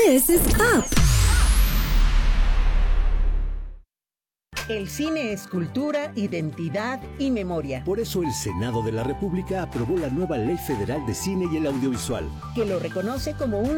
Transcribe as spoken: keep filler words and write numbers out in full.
This is Up. El cine es cultura, identidad y memoria. Por eso el Senado de la República aprobó la nueva Ley Federal de Cine y el Audiovisual, que lo reconoce como un